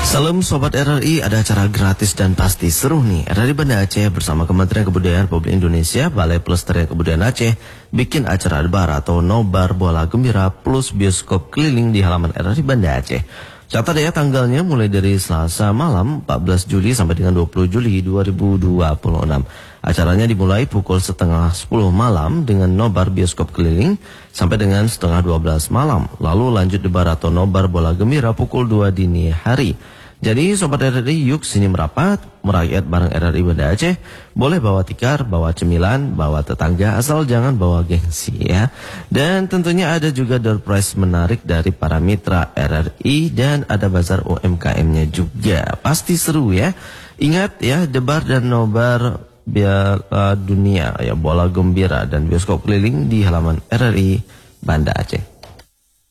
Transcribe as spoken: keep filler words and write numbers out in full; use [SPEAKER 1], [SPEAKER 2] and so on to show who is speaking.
[SPEAKER 1] Salam Sobat R R I, ada acara gratis dan pasti seru nih. R R I Banda Aceh bersama Kementerian Kebudayaan Republik Indonesia, Balai Pelestarian Kebudayaan Aceh, bikin acara debar atau nobar bola gembira plus bioskop keliling di halaman R R I Banda Aceh. Catat ya tanggalnya mulai dari Selasa malam empat belas Juli sampai dengan dua puluh Juli dua ribu dua puluh enam. Acaranya dimulai pukul setengah sepuluh malam dengan nobar bioskop keliling sampai dengan setengah dua belas malam. Lalu lanjut debar atau nobar bola gembira pukul dua dini hari. Jadi Sobat R R I, yuk sini merapat, merakyat bareng R R I Banda Aceh. Boleh bawa tikar, bawa cemilan, bawa tetangga, asal jangan bawa gengsi ya. Dan tentunya ada juga door prize menarik dari para mitra R R I dan ada bazar U M K M-nya juga. Pasti seru ya. Ingat ya, debar dan nobar Piala Dunia ya, bola gembira dan bioskop keliling di halaman R R I Banda Aceh.